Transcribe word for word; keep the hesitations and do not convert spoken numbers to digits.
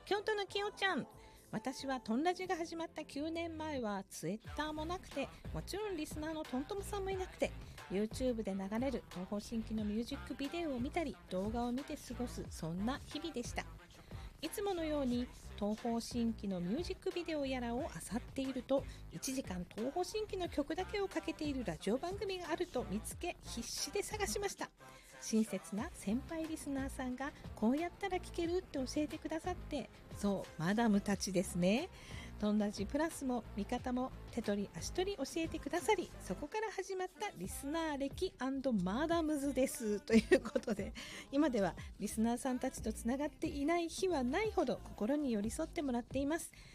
京都のきよちゃん、私はトンラジが始まったきゅうねんまえはツイッターもなくて、もちろんリスナーのトントムさんもいなくて、 YouTube で流れる東方神起のミュージックビデオを見たり動画を見て過ごす、そんな日々でした。いつものように東方神起のミュージックビデオやらを漁っていると、いちじかん東方神起の曲だけをかけているラジオ番組があると見つけ、必死で探しました。親切な先輩リスナーさんがこうやったら聴けるって教えてくださって、そう、マダムたちですね。トンラジプラスも味方も手取り足取り教えてくださり、そこから始まったリスナー歴&マダムズですということで、今ではリスナーさんたちとつながっていない日はないほど心に寄り添ってもらっています。